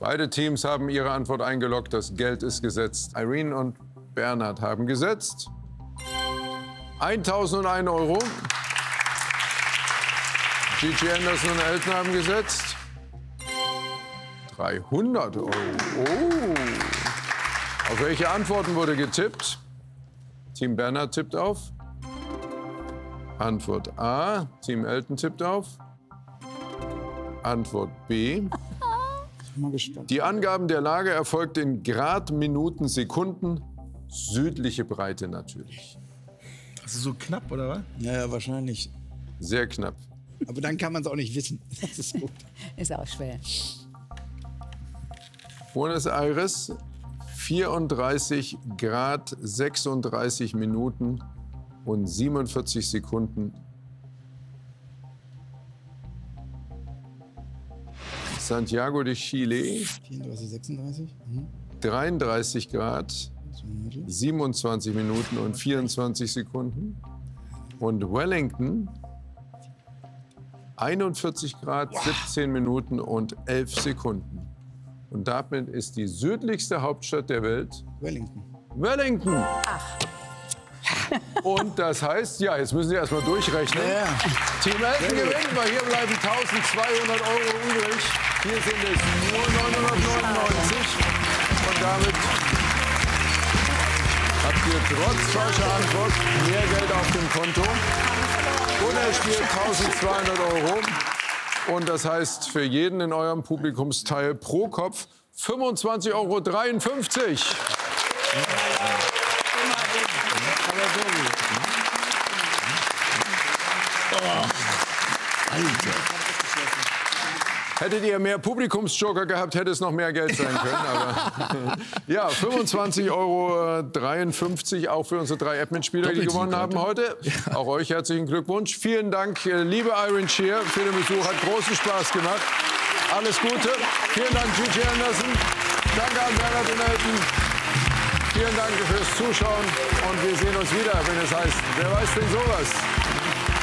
Beide Teams haben ihre Antwort eingeloggt. Das Geld ist gesetzt. Irene und Bernhard haben gesetzt. 1.001 €. Gigi Anderson und Elton haben gesetzt. 300 €. Oh. Auf welche Antworten wurde getippt? Team Bernhard tippt auf. Antwort A. Team Elton tippt auf. Antwort B. Die Angaben der Lage erfolgt in Grad, Minuten, Sekunden. Südliche Breite natürlich. Das ist so knapp, oder was? Ja, wahrscheinlich. Sehr knapp. Aber dann kann man es auch nicht wissen. Das ist gut. Ist auch schwer. Buenos Aires, 34 Grad, 36 Minuten und 47 Sekunden. Santiago de Chile, 34, 36. 33 Grad, 27 Minuten und 24 Sekunden. Und Wellington, 41 Grad, 17 Minuten und 11 Sekunden. Und damit ist die südlichste Hauptstadt der Welt Wellington. Wellington. Und das heißt, ja, jetzt müssen Sie erst mal durchrechnen. Ja. Team Elton gewinnt, weil hier bleiben 1.200 € übrig. Hier sind es nur 999. Und damit habt ihr trotz falscher Antwort mehr Geld auf dem Konto. Und er spielt 1.200 €. Und das heißt für jeden in eurem Publikumsteil pro Kopf 25,53 €. Hättet ihr mehr Publikumsjoker gehabt, hätte es noch mehr Geld sein können. Aber ja, 25,53 € auch für unsere 3 Admin-Spieler, die gewonnen haben heute. Auch euch herzlichen Glückwunsch. Vielen Dank, liebe Irene Shear, für den Besuch. Hat großen Spaß gemacht. Alles Gute. Vielen Dank, Gigi Anderson. Danke an Bernhard und Elton. Vielen Dank fürs Zuschauen. Und wir sehen uns wieder, wenn es heißt, wer weiß denn sowas?